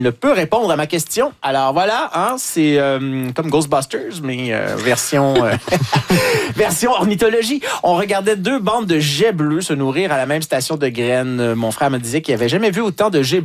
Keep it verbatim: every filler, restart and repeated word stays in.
ne peut répondre à ma question. Alors voilà, hein, c'est euh, comme Ghostbusters, mais euh, version euh, version ornithologie. On regardait deux bandes de jets bleus se nourrir à la même station de graines. Mon frère me disait qu'il n'avait jamais vu autant de jets